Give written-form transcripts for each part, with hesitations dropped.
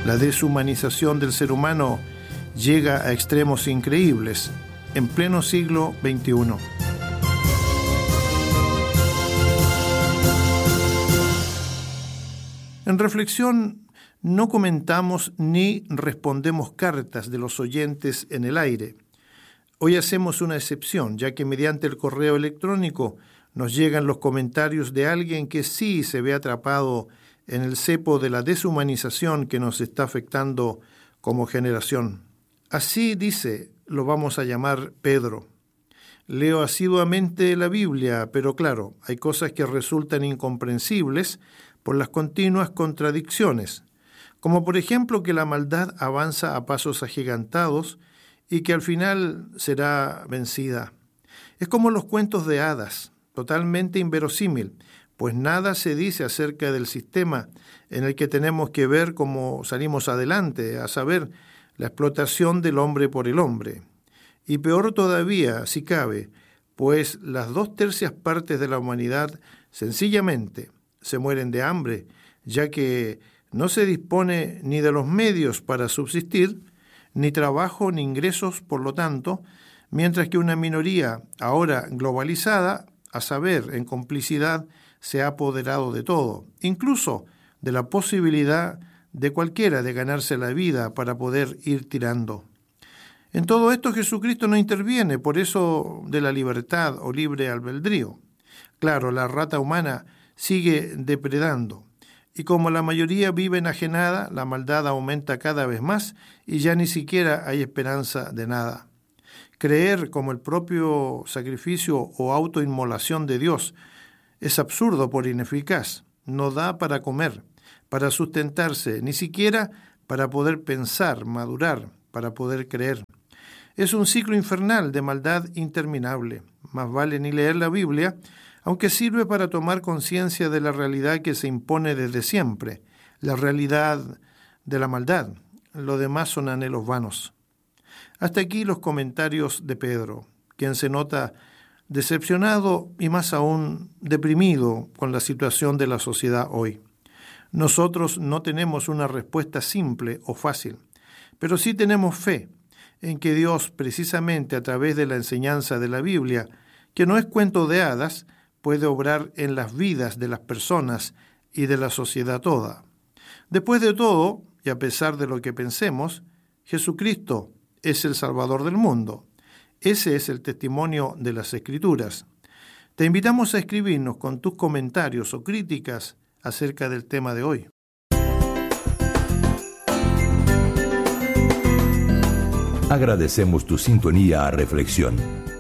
La deshumanización del ser humano llega a extremos increíbles en pleno siglo XXI. En reflexión, no comentamos ni respondemos cartas de los oyentes en el aire. Hoy hacemos una excepción, ya que mediante el correo electrónico nos llegan los comentarios de alguien que sí se ve atrapado en el cepo de la deshumanización que nos está afectando como generación. Así dice, lo vamos a llamar Pedro. Leo asiduamente la Biblia, pero claro, hay cosas que resultan incomprensibles por las continuas contradicciones, como por ejemplo que la maldad avanza a pasos agigantados y que al final será vencida. Es como los cuentos de hadas, totalmente inverosímil, pues nada se dice acerca del sistema en el que tenemos que ver cómo salimos adelante, a saber, la explotación del hombre por el hombre. Y peor todavía, si cabe, pues las 2/3 partes de la humanidad sencillamente se mueren de hambre, ya que no se dispone ni de los medios para subsistir, ni trabajo ni ingresos, por lo tanto, mientras que una minoría, ahora globalizada, a saber, en complicidad, se ha apoderado de todo, incluso de la posibilidad de cualquiera de ganarse la vida para poder ir tirando. En todo esto Jesucristo no interviene, por eso de la libertad o libre albedrío. Claro, la rata humana sigue depredando, y como la mayoría vive enajenada, la maldad aumenta cada vez más y ya ni siquiera hay esperanza de nada. Creer como el propio sacrificio o autoinmolación de Dios es absurdo por ineficaz. No da para comer, para sustentarse, ni siquiera para poder pensar, madurar, para poder creer. Es un ciclo infernal de maldad interminable. Más vale ni leer la Biblia, aunque sirve para tomar conciencia de la realidad que se impone desde siempre, la realidad de la maldad. Lo demás son anhelos vanos. Hasta aquí los comentarios de Pedro, quien se nota decepcionado y más aún deprimido con la situación de la sociedad hoy. Nosotros no tenemos una respuesta simple o fácil, pero sí tenemos fe en que Dios, precisamente a través de la enseñanza de la Biblia, que no es cuento de hadas, puede obrar en las vidas de las personas y de la sociedad toda. Después de todo, y a pesar de lo que pensemos, Jesucristo es el Salvador del mundo. Ese es el testimonio de las Escrituras. Te invitamos a escribirnos con tus comentarios o críticas acerca del tema de hoy. Agradecemos tu sintonía a Reflexión.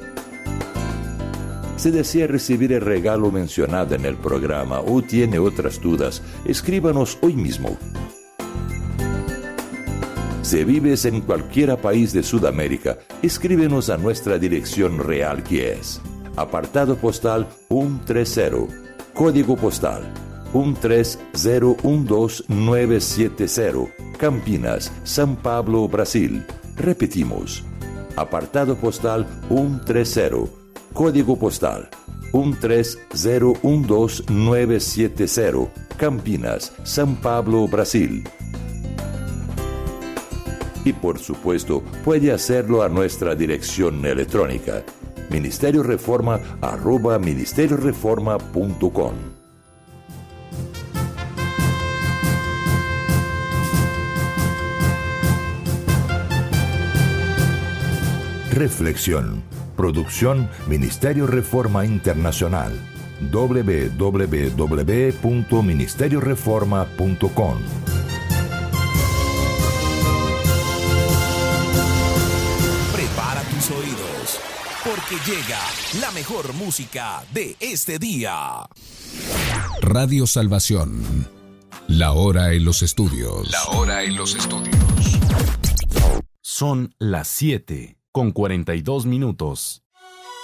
Si desea recibir el regalo mencionado en el programa o tiene otras dudas, escríbanos hoy mismo. Si vives en cualquier país de Sudamérica, escríbenos a nuestra dirección real, que es apartado postal 130, código postal 13012970, Campinas, São Paulo, Brasil. Repetimos, apartado postal 130, código postal 13012970, Campinas, São Paulo, Brasil. Y por supuesto, puede hacerlo a nuestra dirección electrónica, ministerioreforma@ministerioreforma.com. Reflexión. Producción Ministerio Reforma Internacional. www.ministerioreforma.com. Prepara tus oídos, porque llega la mejor música de este día. Radio Salvación. La hora en los estudios. Son las 7:42 minutos.